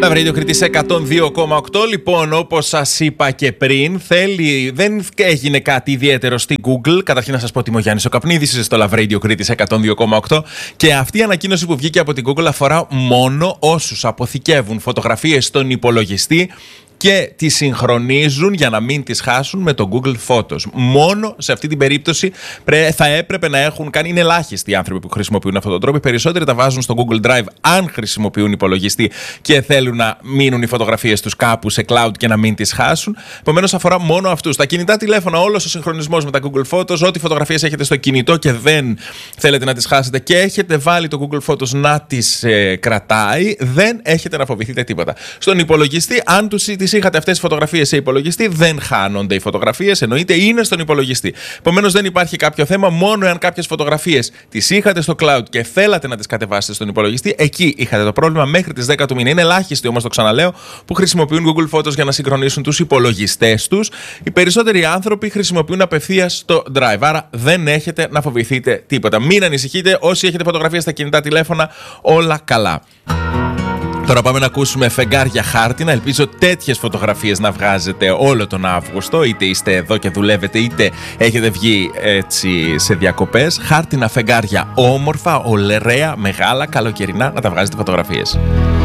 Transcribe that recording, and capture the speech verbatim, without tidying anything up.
Love Radio Κρήτης εκατόν δύο κόμμα οκτώ. Λοιπόν, όπως σας είπα και πριν, θέλει, δεν έγινε κάτι ιδιαίτερο στην Google. Καταρχήν να σας πω ότι είμαι ο Γιάννης ο Καπνίδης, είστε στο Love Radio Κρήτης εκατόν δύο κόμμα οκτώ. Και αυτή η ανακοίνωση που βγήκε από την Google αφορά μόνο όσους αποθηκεύουν φωτογραφίες στον υπολογιστή και τις συγχρονίζουν για να μην τις χάσουν με το Google Photos. Μόνο σε αυτή την περίπτωση θα έπρεπε να έχουν κάνει. Είναι ελάχιστοι οι άνθρωποι που χρησιμοποιούν αυτόν τον τρόπο. Οι περισσότεροι τα βάζουν στο Google Drive αν χρησιμοποιούν υπολογιστή και θέλουν να μείνουν οι φωτογραφίες τους κάπου σε cloud και να μην τις χάσουν. Επομένως, αφορά μόνο αυτούς. Τα κινητά τηλέφωνα, όλος ο συγχρονισμός με τα Google Photos, ό,τι φωτογραφίες έχετε στο κινητό και δεν θέλετε να τις χάσετε και έχετε βάλει το Google Photos να τις ε, κρατάει, δεν έχετε να φοβηθείτε τίποτα. Στον υπολογιστή, αν τους τις είχατε αυτές τις φωτογραφίες σε υπολογιστή, δεν χάνονται οι φωτογραφίες, εννοείται είναι στον υπολογιστή. Επομένως, δεν υπάρχει κάποιο θέμα. Μόνο εάν κάποιες φωτογραφίες τις είχατε στο cloud και θέλατε να τις κατεβάσετε στον υπολογιστή, εκεί είχατε το πρόβλημα μέχρι τις δέκα του μήνα. Είναι ελάχιστοι όμως, το ξαναλέω, που χρησιμοποιούν Google Photos για να συγχρονίσουν τους υπολογιστές τους. Οι περισσότεροι άνθρωποι χρησιμοποιούν απευθείας το Drive. Άρα δεν έχετε να φοβηθείτε τίποτα. Μην ανησυχείτε, όσοι έχετε φωτογραφίες στα κινητά τηλέφωνα, όλα καλά. Τώρα πάμε να ακούσουμε φεγγάρια χάρτινα. Ελπίζω τέτοιες φωτογραφίες να βγάζετε όλο τον Αύγουστο. Είτε είστε εδώ και δουλεύετε, είτε έχετε βγει έτσι σε διακοπές. Χάρτινα φεγγάρια όμορφα, ωραία, μεγάλα, καλοκαιρινά, να τα βγάζετε φωτογραφίες.